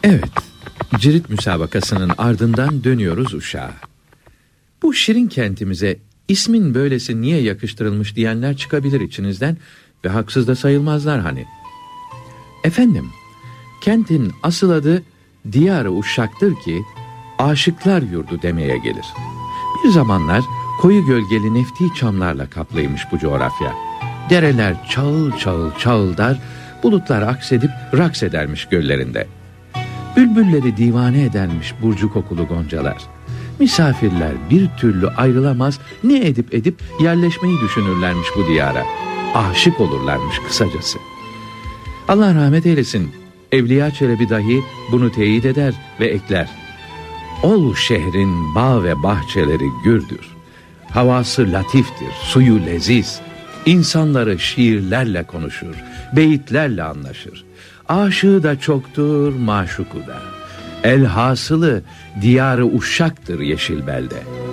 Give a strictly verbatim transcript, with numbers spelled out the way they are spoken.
Evet, cirit müsabakasının ardından dönüyoruz Uşak'a. Bu şirin kentimize ismin böylesi niye yakıştırılmış diyenler çıkabilir içinizden ve haksız da sayılmazlar hani. Efendim, kentin asıl adı Diyar-ı Uşak'tır ki aşıklar yurdu demeye gelir. Bir zamanlar koyu gölgeli nefti çamlarla kaplıymış bu coğrafya. Dereler çağıl çağıl çağıldar, bulutlar aksedip raks edermiş göllerinde. Bülbülleri divane edermiş burcu kokulu goncalar. Misafirler bir türlü ayrılamaz, ne edip edip yerleşmeyi düşünürlermiş bu diyara. Aşık olurlarmış kısacası. Allah rahmet eylesin, Evliya Çelebi dahi bunu teyit eder ve ekler. Ol şehrin bağ ve bahçeleri gürdür. Havası latiftir, suyu leziz. İnsanları şiirlerle konuşur, beyitlerle anlaşır. Aşığı da çoktur, maşuku da. Elhasılı diyarı Uşak'tır yeşil belde.